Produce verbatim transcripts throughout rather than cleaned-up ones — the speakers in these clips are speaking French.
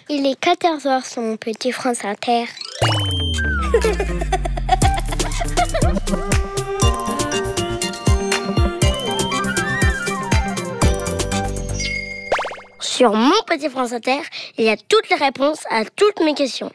Il est quatorze heures sur mon petit France Inter. Sur mon petit France Inter, il y a toutes les réponses à toutes mes questions.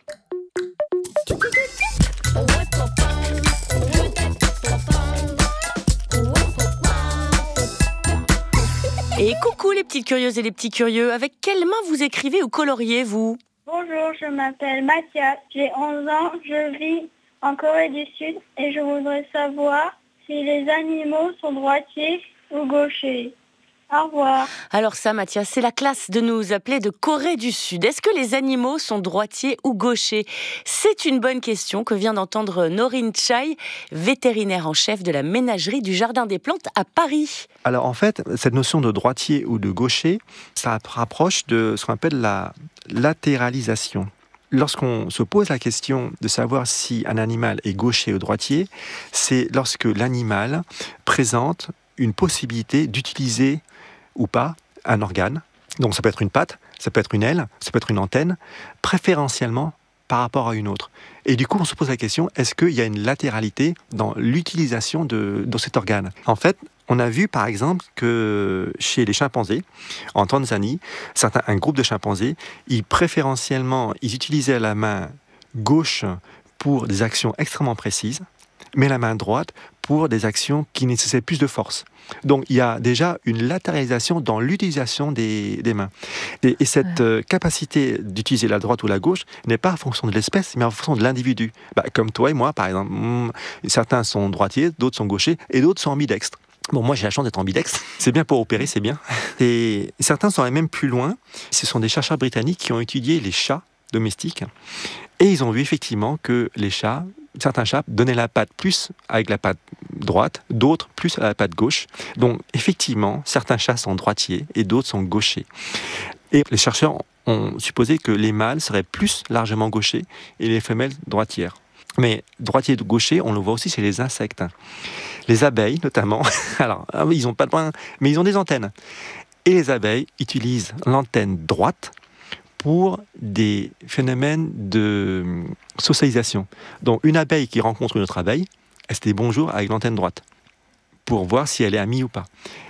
Et coucou les petites curieuses et les petits curieux, avec quelle main vous écrivez ou coloriez vous ? Bonjour, je m'appelle Mathias, j'ai onze ans, je vis en Corée du Sud et je voudrais savoir si les animaux sont droitiers ou gauchers. Au revoir. Alors ça, Mathias, c'est la classe de nous appeler de Corée du Sud. Est-ce que les animaux sont droitiers ou gauchers ? C'est une bonne question que vient d'entendre Norin Chai, vétérinaire en chef de la ménagerie du Jardin des Plantes à Paris. Alors en fait, cette notion de droitier ou de gaucher, ça rapproche de ce qu'on appelle la latéralisation. Lorsqu'on se pose la question de savoir si un animal est gaucher ou droitier, c'est lorsque l'animal présente une possibilité d'utiliser ou pas un organe. Donc ça peut être une patte, ça peut être une aile, ça peut être une antenne, préférentiellement par rapport à une autre. Et du coup, on se pose la question, est-ce qu'il y a une latéralité dans l'utilisation de, de cet organe ? En fait, on a vu par exemple que chez les chimpanzés, en Tanzanie, certains, un groupe de chimpanzés, ils préférentiellement, ils utilisaient la main gauche pour des actions extrêmement précises, mais la main droite pour des actions qui nécessitent plus de force. Donc il y a déjà une latéralisation dans l'utilisation des, des mains. Et, et cette ouais. euh, capacité d'utiliser la droite ou la gauche n'est pas en fonction de l'espèce, mais en fonction de l'individu. Bah, comme toi et moi, par exemple. Hmm, certains sont droitiers, d'autres sont gauchers, et d'autres sont ambidextres. Bon, moi j'ai la chance d'être ambidextre, c'est bien pour opérer, c'est bien. Et certains sont même plus loin. Ce sont des chercheurs britanniques qui ont étudié les chats domestiques, et ils ont vu effectivement que les chats, certains chats donnaient la patte plus avec la patte droite, d'autres plus à la patte gauche. Donc effectivement, certains chats sont droitiers et d'autres sont gauchers. Et les chercheurs ont supposé que les mâles seraient plus largement gauchers et les femelles droitières. Mais droitier et gaucher, on le voit aussi chez les insectes. Les abeilles notamment, alors ils n'ont pas de poing, mais ils ont des antennes. Et les abeilles utilisent l'antenne droite pour des phénomènes de socialisation. Donc une abeille qui rencontre une autre abeille, elle se dit bonjour avec l'antenne droite, pour voir si elle est amie ou pas.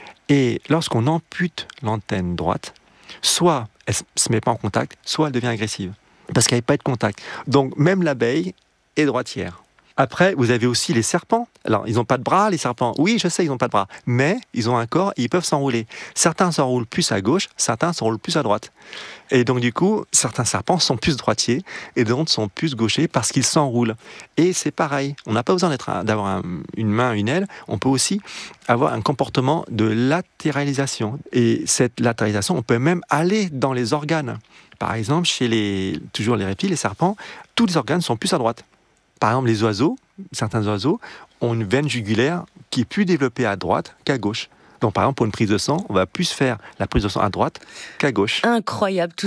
Et lorsqu'on ampute l'antenne droite, soit elle ne se met pas en contact, soit elle devient agressive, parce qu'il n'y a pas de contact. Donc même l'abeille est droitière. Après, vous avez aussi les serpents. Alors, ils n'ont pas de bras, les serpents. Oui, je sais, ils n'ont pas de bras. Mais ils ont un corps et ils peuvent s'enrouler. Certains s'enroulent plus à gauche, certains s'enroulent plus à droite. Et donc, du coup, certains serpents sont plus droitiers et d'autres sont plus gauchers parce qu'ils s'enroulent. Et c'est pareil. On n'a pas besoin d'être, d'avoir un, une main, une aile. On peut aussi avoir un comportement de latéralisation. Et cette latéralisation, on peut même aller dans les organes. Par exemple, chez les, toujours les reptiles, les serpents, tous les organes sont plus à droite. Par exemple, les oiseaux, certains oiseaux, ont une veine jugulaire qui est plus développée à droite qu'à gauche. Donc, par exemple, pour une prise de sang, on va plus faire la prise de sang à droite qu'à gauche. Incroyable tout